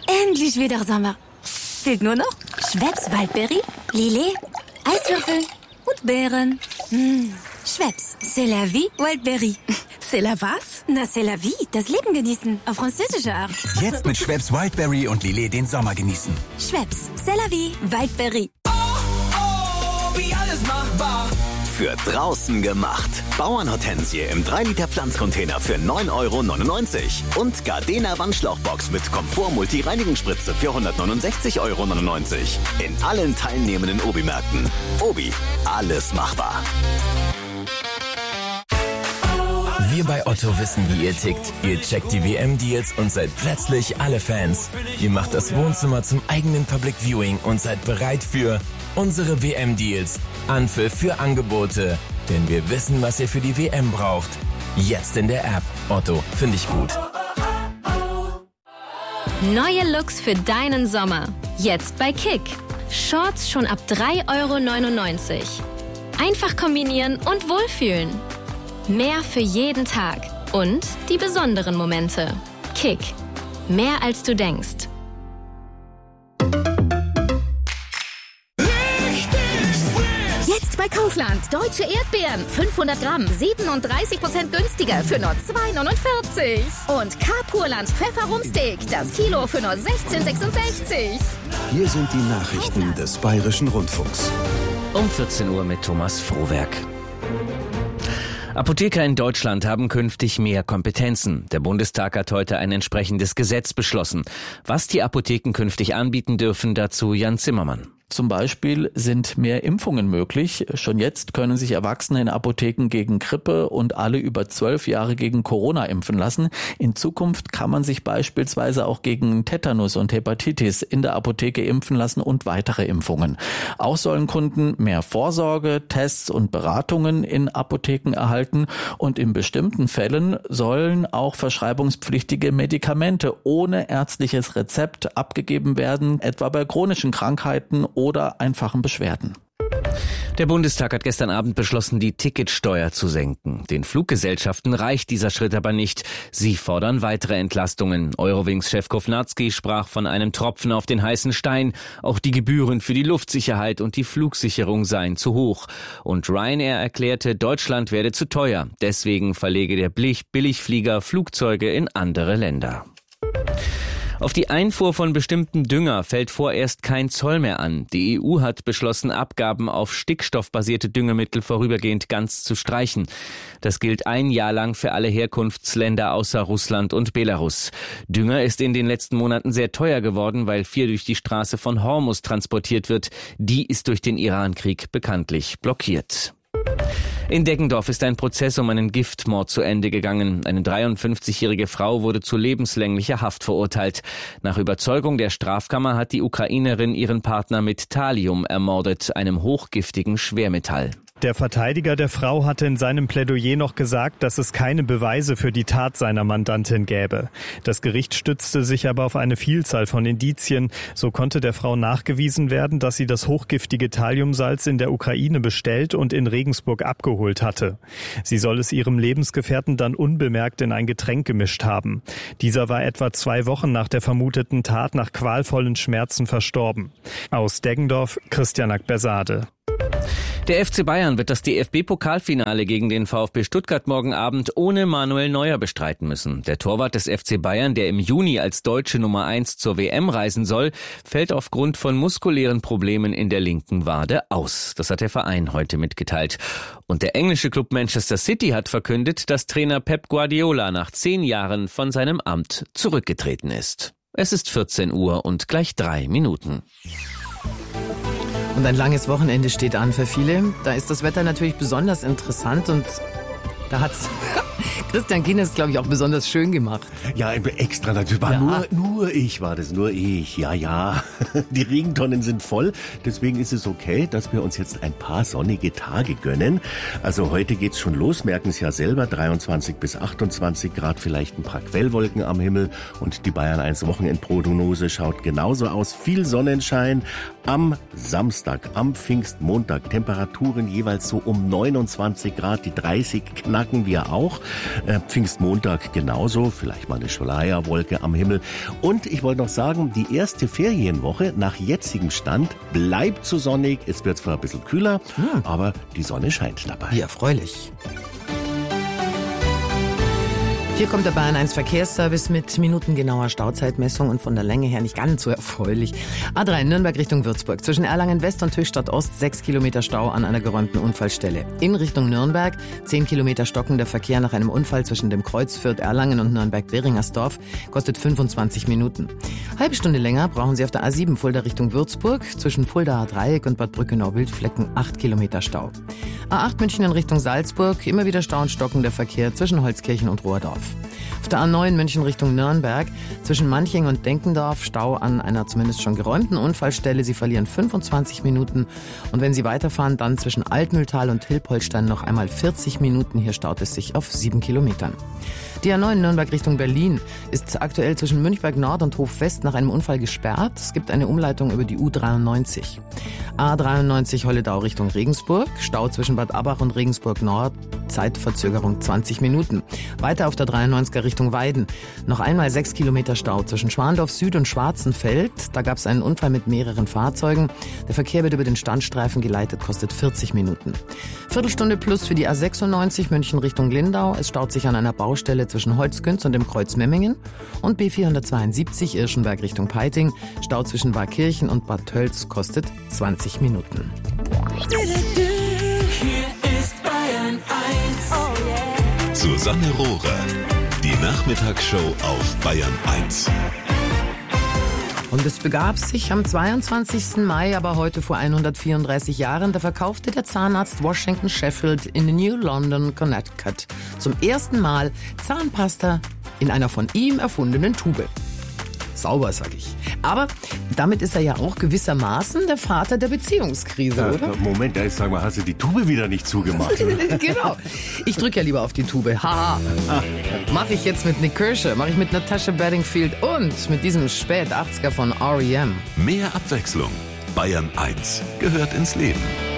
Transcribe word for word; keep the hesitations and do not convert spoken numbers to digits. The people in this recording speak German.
Endlich wieder Sommer. Fehlt nur noch Schweppes Waldbeere, Lillet, Eiswürfel und Beeren. Mmh. Schweppes, c'est la vie, Wildberry. C'est la was? Na, c'est la vie, das Leben genießen, auf französische Art. Jetzt mit Schweppes Wildberry und Lillet den Sommer genießen. Schweppes, c'est la vie, Wildberry. Oh, oh, wie alles machbar. Für draußen gemacht. Bauernhortensie im drei Liter Pflanzcontainer für neun Euro neunundneunzig. Und Gardena Wandschlauchbox mit Komfort-Multi-Reinigungsspritze für hundertneunundsechzig Euro neunundneunzig. In allen teilnehmenden Obi-Märkten. Obi, alles machbar. Wir bei Otto wissen, wie ihr tickt. Ihr checkt die W M-Deals und seid plötzlich alle Fans. Ihr macht das Wohnzimmer zum eigenen Public Viewing und seid bereit für unsere W M-Deals. Anpfiff für Angebote. Denn wir wissen, was ihr für die W M braucht. Jetzt in der App. Otto, finde ich gut. Neue Looks für deinen Sommer. Jetzt bei Kick. Shorts schon ab drei Euro neunundneunzig. Einfach kombinieren und wohlfühlen. Mehr für jeden Tag und die besonderen Momente. Kick. Mehr als du denkst. Jetzt bei Kaufland. Deutsche Erdbeeren. fünfhundert Gramm. siebenunddreißig Prozent günstiger für nur zwei neunundvierzig. Und K-Purland Pfefferumsteak. Das Kilo für nur sechzehn sechsundsechzig. Hier sind die Nachrichten des Bayerischen Rundfunks. Um vierzehn Uhr mit Thomas Frohwerk. Apotheker in Deutschland haben künftig mehr Kompetenzen. Der Bundestag hat heute ein entsprechendes Gesetz beschlossen. Was die Apotheken künftig anbieten dürfen, dazu Jan Zimmermann. Zum Beispiel sind mehr Impfungen möglich. Schon jetzt können sich Erwachsene in Apotheken gegen Grippe und alle über zwölf Jahre gegen Corona impfen lassen. In Zukunft kann man sich beispielsweise auch gegen Tetanus und Hepatitis in der Apotheke impfen lassen und weitere Impfungen. Auch sollen Kunden mehr Vorsorge, Tests und Beratungen in Apotheken erhalten. Und in bestimmten Fällen sollen auch verschreibungspflichtige Medikamente ohne ärztliches Rezept abgegeben werden, etwa bei chronischen Krankheiten oder einfachen Beschwerden. Der Bundestag hat gestern Abend beschlossen, die Ticketsteuer zu senken. Den Fluggesellschaften reicht dieser Schritt aber nicht. Sie fordern weitere Entlastungen. Eurowings-Chef Kovnatski sprach von einem Tropfen auf den heißen Stein. Auch die Gebühren für die Luftsicherheit und die Flugsicherung seien zu hoch. Und Ryanair erklärte, Deutschland werde zu teuer. Deswegen verlege der Billigflieger Flugzeuge in andere Länder. Auf die Einfuhr von bestimmten Dünger fällt vorerst kein Zoll mehr an. Die E U hat beschlossen, Abgaben auf stickstoffbasierte Düngemittel vorübergehend ganz zu streichen. Das gilt ein Jahr lang für alle Herkunftsländer außer Russland und Belarus. Dünger ist in den letzten Monaten sehr teuer geworden, weil viel durch die Straße von Hormuz transportiert wird. Die ist durch den Irankrieg bekanntlich blockiert. In Deggendorf ist ein Prozess um einen Giftmord zu Ende gegangen. Eine dreiundfünfzigjährige Frau wurde zu lebenslänglicher Haft verurteilt. Nach Überzeugung der Strafkammer hat die Ukrainerin ihren Partner mit Thallium ermordet, einem hochgiftigen Schwermetall. Der Verteidiger der Frau hatte in seinem Plädoyer noch gesagt, dass es keine Beweise für die Tat seiner Mandantin gäbe. Das Gericht stützte sich aber auf eine Vielzahl von Indizien. So konnte der Frau nachgewiesen werden, dass sie das hochgiftige Thalliumsalz in der Ukraine bestellt und in Regensburg abgeholt hatte. Sie soll es ihrem Lebensgefährten dann unbemerkt in ein Getränk gemischt haben. Dieser war etwa zwei Wochen nach der vermuteten Tat nach qualvollen Schmerzen verstorben. Aus Deggendorf, Christian Akbersade. Der F C Bayern wird das D F B-Pokalfinale gegen den VfB Stuttgart morgen Abend ohne Manuel Neuer bestreiten müssen. Der Torwart des F C Bayern, der im Juni als deutsche Nummer eins zur W M reisen soll, fällt aufgrund von muskulären Problemen in der linken Wade aus. Das hat der Verein heute mitgeteilt. Und der englische Club Manchester City hat verkündet, dass Trainer Pep Guardiola nach zehn Jahren von seinem Amt zurückgetreten ist. Es ist vierzehn Uhr und gleich drei Minuten. Und ein langes Wochenende steht an für viele. Da ist das Wetter natürlich besonders interessant und da hat's Christian Guinness, glaube ich, auch besonders schön gemacht. Ja, extra natürlich. War ja. nur, nur ich war das, nur ich. Ja, ja. Die Regentonnen sind voll. Deswegen ist es okay, dass wir uns jetzt ein paar sonnige Tage gönnen. Also heute geht's schon los. Merken es ja selber. dreiundzwanzig bis achtundzwanzig Grad, vielleicht ein paar Quellwolken am Himmel. Und die Bayern eins Wochenendprognose schaut genauso aus. Viel Sonnenschein. Am Samstag, am Pfingstmontag, Temperaturen jeweils so um neunundzwanzig Grad. Die dreißig knapp knacken wir auch. Äh, Pfingstmontag genauso, vielleicht mal eine Schleierwolke am Himmel. Und ich wollte noch sagen, die erste Ferienwoche nach jetzigem Stand bleibt so sonnig. Es wird zwar ein bisschen kühler, hm. aber die Sonne scheint dabei. Ja, erfreulich. Hier kommt der Bayern eins Verkehrsservice mit minutengenauer Stauzeitmessung und von der Länge her nicht ganz so erfreulich. A drei Nürnberg Richtung Würzburg. Zwischen Erlangen West und Höchstadt Ost sechs Kilometer Stau an einer geräumten Unfallstelle. In Richtung Nürnberg zehn Kilometer stockender Verkehr nach einem Unfall zwischen dem Kreuz Fürth Erlangen und Nürnberg-Beringersdorf kostet fünfundzwanzig Minuten. Halbe Stunde länger brauchen Sie auf der A sieben Fulda Richtung Würzburg. Zwischen Fuldaer Dreieck und Bad Brückenau-Wildflecken acht Kilometer Stau. A acht München in Richtung Salzburg. Immer wieder Stau und stockender Verkehr zwischen Holzkirchen und Rohrdorf. Auf der A neun München Richtung Nürnberg, zwischen Manching und Denkendorf, Stau an einer zumindest schon geräumten Unfallstelle. Sie verlieren fünfundzwanzig Minuten. Und wenn Sie weiterfahren, dann zwischen Altmühltal und Hilpoltstein noch einmal vierzig Minuten. Hier staut es sich auf sieben Kilometern. Die A neun Nürnberg Richtung Berlin ist aktuell zwischen Münchberg Nord und Hof West nach einem Unfall gesperrt. Es gibt eine Umleitung über die U dreiundneunzig. A dreiundneunzig Holledau Richtung Regensburg, Stau zwischen Bad Abbach und Regensburg Nord, Zeitverzögerung zwanzig Minuten. Weiter auf der dreiundneunziger Richtung Weiden. Noch einmal sechs Kilometer Stau zwischen Schwandorf Süd und Schwarzenfeld. Da gab es einen Unfall mit mehreren Fahrzeugen. Der Verkehr wird über den Standstreifen geleitet, kostet vierzig Minuten. Viertelstunde plus für die A sechsundneunzig München Richtung Lindau. Es staut sich an einer Baustelle zwischen Holzkünz und dem Kreuz Memmingen. Und B vierhundertzweiundsiebzig Irschenberg Richtung Peiting. Stau zwischen Warkirchen und Bad Tölz kostet zwanzig Minuten. Hier ist Bayern eins. Oh yeah. Susanne Rohrer, die Nachmittagsshow auf Bayern eins. Und es begab sich am zweiundzwanzigsten Mai, aber heute vor hundertvierunddreißig Jahren, da verkaufte der Zahnarzt Washington Sheffield in New London, Connecticut zum ersten Mal Zahnpasta in einer von ihm erfundenen Tube. Sauber, sag ich. Aber damit ist er ja auch gewissermaßen der Vater der Beziehungskrise, ja, oder? Moment, ich sag mal, hast du die Tube wieder nicht zugemacht? Genau. Ich drücke ja lieber auf die Tube. Haha. Mache ich jetzt mit Nick Kershaw, mache ich mit Natasha Bedingfield und mit diesem Spät-achtziger von R E M. Mehr Abwechslung. Bayern eins gehört ins Leben.